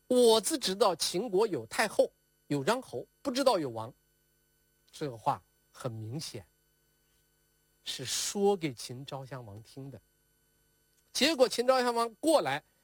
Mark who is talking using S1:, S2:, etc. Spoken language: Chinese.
S1: 我自知道秦国有太后，有穰侯，不知道有王。这话很明显是说给秦昭襄王听的。结果秦昭襄王过来